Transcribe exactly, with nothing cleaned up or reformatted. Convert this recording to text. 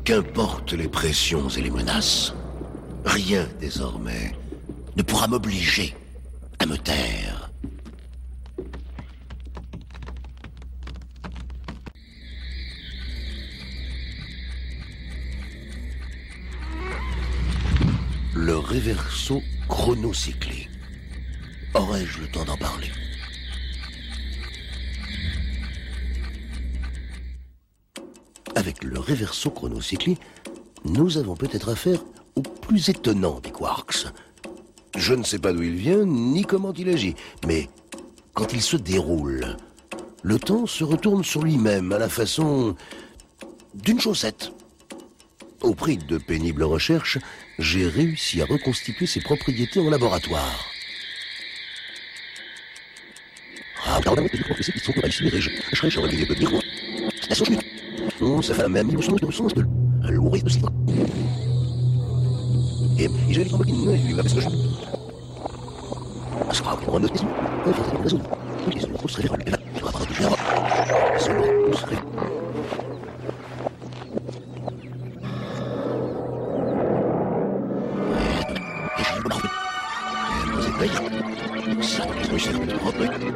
Qu'importent les pressions et les menaces, rien désormais ne pourra m'obliger à me taire. Le réverso chronocyclé. Aurais-je le temps d'en parler? Avec le réverso chronocyclé, nous avons peut-être affaire au plus étonnant des quarks. Je ne sais pas d'où il vient, ni comment il agit, mais quand il se déroule, le temps se retourne sur lui-même à la façon d'une chaussette. Au prix de pénibles recherches, j'ai réussi à reconstituer ses propriétés en laboratoire. Ah, pardon, je sais qu'ils sont ici, je serais sur le milieu de dire. La sauce non, ça fait la même émotion de sens de l'ourir de ce Et j'ai les tromboles qui ne parce que je. Ah, c'est pas pour un autre question. Il faut que résoudre. Ok, c'est le gros serait le tu vas pas toucher à c'est le gros serait. Et je me rappelle. Et je me rappelle. Ça, c'est le